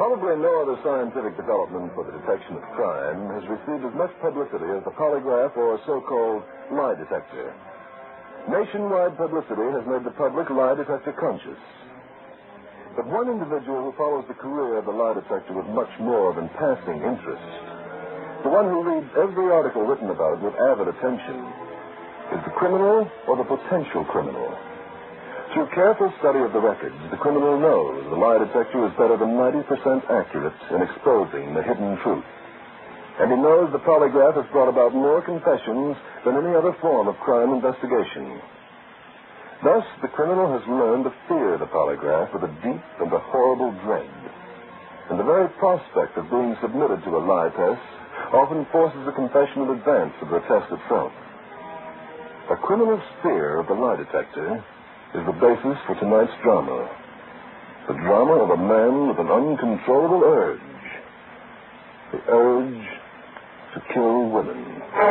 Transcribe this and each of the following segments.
Probably no other scientific development for the detection of crime has received as much publicity as the polygraph or so-called lie detector. Nationwide publicity has made the public lie detector conscious. But one individual who follows the career of the lie detector with much more than passing interest, the one who reads every article written about it with avid attention, is the criminal or the potential criminal. Through careful study of the records, the criminal knows the lie detector is better than 90% accurate in exposing the hidden truth. And he knows the polygraph has brought about more confessions than any other form of crime investigation. Thus, the criminal has learned to fear the polygraph with a deep and a horrible dread. And the very prospect of being submitted to a lie test often forces a confession in advance of the test itself. A criminal's fear of the lie detector is the basis for tonight's drama. The drama of a man with an uncontrollable urge. The urge to kill women.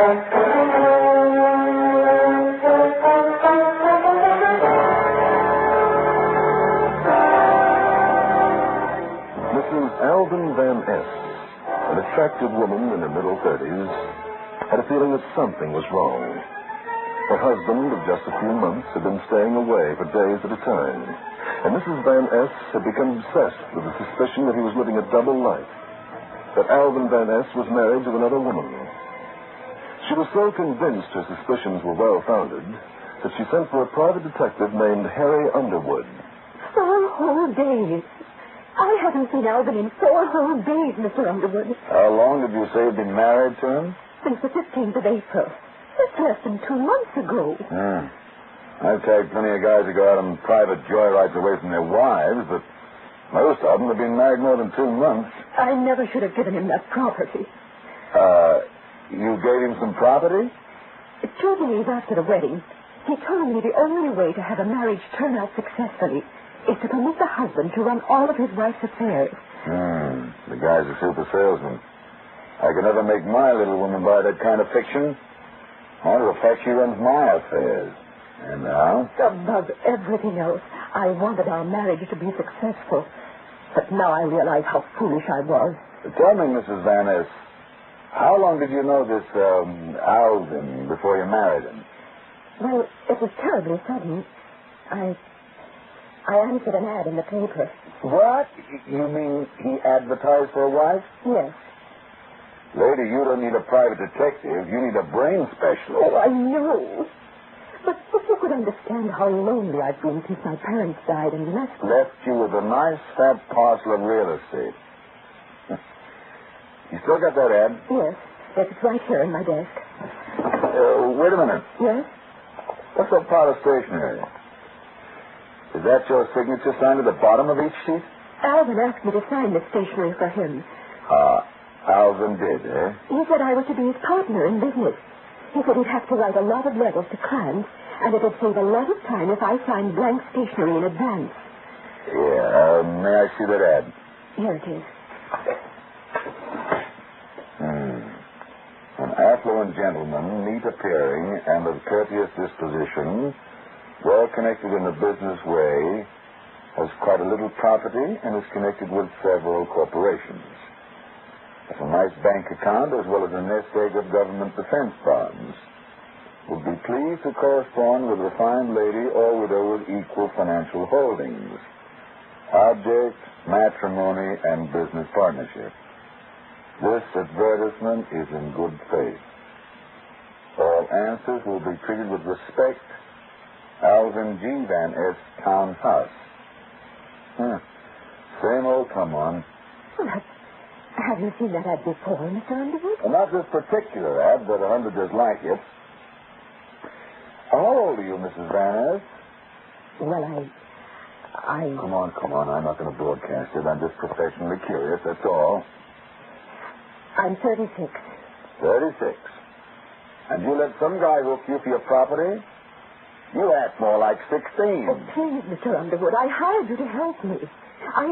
Mrs. Alvin Van S., an attractive woman in her middle 30s, had a feeling that something was wrong. Her husband of just a few months had been staying away for days at a time, and Mrs. Van S. had become obsessed with the suspicion that he was living a double life, that Alvin Van S. was married to another woman. She was so convinced her suspicions were well-founded that she sent for a private detective named Harry Underwood. 4 whole days. I haven't seen Alvin in 4 whole days, Mr. Underwood. How long did you say you'd been married to him? Since the 15th of April. That's less than 2 months ago. I've tagged plenty of guys who go out on private joyrides away from their wives, but most of them have been married more than 2 months. I never should have given him that property. You gave him some property? 2 days after the wedding, he told me the only way to have a marriage turn out successfully is to permit the husband to run all of his wife's affairs. The guy's a super salesman. I could never make my little woman buy that kind of fiction. Matter of fact, she runs my affairs. And now? Above everything else, I wanted our marriage to be successful. But now I realize how foolish I was. Tell me, Mrs. Van Ness, how long did you know this Alvin before you married him? Well, it was terribly sudden. I answered an ad in the paper. What? You mean he advertised for a wife? Yes. Lady, you don't need a private detective. You need a brain specialist. Oh, I know. But if you could understand how lonely I've been since my parents died and left me. Left you with a nice fat parcel of real estate. You still got that ad? Yes. Yes, it's right here in my desk. Wait a minute. Yes? What's that pile of stationery? Is that your signature signed at the bottom of each sheet? Alvin asked me to sign this stationery for him. Alvin did, eh? He said I was to be his partner in business. He said he'd have to write a lot of letters to clients, and it would save a lot of time if I signed blank stationery in advance. Yeah, may I see that ad? Here it is. An affluent gentleman, neat appearing and of courteous disposition, well connected in a business way, has quite a little property and is connected with several corporations. Has a nice bank account as well as a nest egg of government defense bonds. Would be pleased to correspond with a refined lady or widow with equal financial holdings. Object, matrimony, and business partnership. This advertisement is in good faith. All answers will be treated with respect. Alvin G. Van S. Townhouse. Same old come on. Well, have you seen that ad before, Mr. Underwood? Well, not this particular ad, but 100 just like it. How old are you, Mrs. Van S? Well, I... Come on. I'm not going to broadcast it. I'm just professionally curious, that's all. I'm 36. 36. And you let some guy hook you for your property? You act more like 16. Oh, please, Mr. Underwood, I hired you to help me. I